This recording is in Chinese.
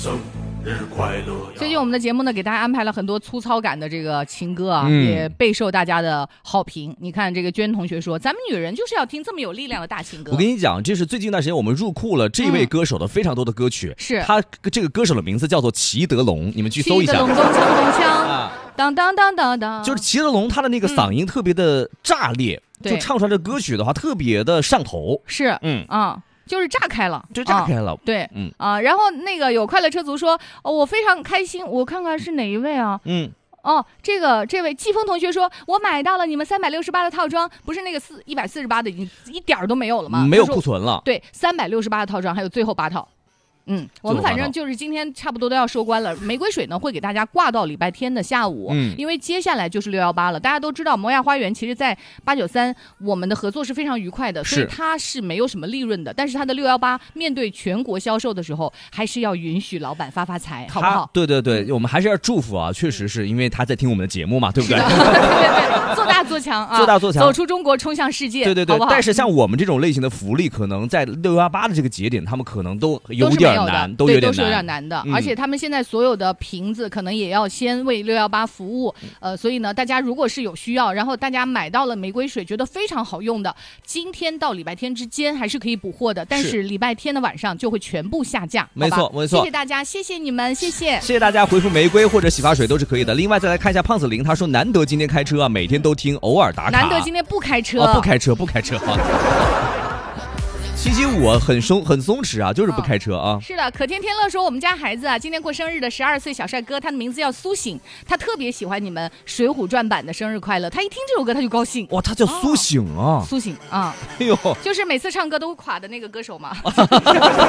生日快乐！ 最近我们的节目呢，给大家安排了很多粗糙感的这个情歌啊，也备受大家的好评。你看，这个娟同学说，咱们女人就是要听这么有力量的大情歌。 我跟你讲，这是最近一段时间我们入库了这位歌手的非常多的歌曲。 是他这个歌手的名字叫做齐德龙，你们去搜一下。 齐德龙咚锵咚锵，当当当当当， 就是齐德龙，他的那个嗓音特别的炸裂，就唱出来的歌曲的话特别的上头。 是，就是炸开了， 就炸开了， 对，然后那个有快乐车族说，我非常开心，我看看是哪一位啊？这位季风同学说，我买到了你们368的套装，不是那个148的，已经一点儿都没有了吗？ 没有库存了。 对，368的套装还有最后8套。我们反正就是今天差不多都要收官了。玫瑰水呢会给大家挂到礼拜天的下午，因为接下来就是618了。大家都知道摩亚花园其实在893我们的合作是非常愉快的，所以它是没有什么利润的。但是它的618面对全国销售的时候，还是要允许老板发财，好不好？ 对对对，我们还是要祝福啊！确实是因为他在听我们的节目嘛，对不对？ 对，做大做强啊， 做大做强， 走出中国，冲向世界。 对对对， 好不好？ 但是像我们这种类型的福利，可能在618的这个节点，他们可能都有点难， 都是有点难的。而且他们现在所有的瓶子可能也要先为618服务，所以呢，大家如果是有需要，然后大家买到了玫瑰水，觉得非常好用的，今天到礼拜天之间还是可以补货的，但是礼拜天的晚上就会全部下架。 没错没错， 谢谢大家，谢谢你们，谢谢大家回复玫瑰或者洗发水都是可以的。另外再来看一下胖子林，他说难得今天开车啊，每天都听，偶尔打卡。 难得今天不开车， 不开车星期五很松弛啊，就是不开车啊。 是的，可天天乐说我们家孩子啊，今天过生日的12岁小帅哥，他的名字叫苏醒，他特别喜欢你们《水浒传》版的生日快乐，他一听这首歌他就高兴。 哇，他叫苏醒啊， 苏醒啊， 哎呦， 就是每次唱歌都垮的那个歌手嘛。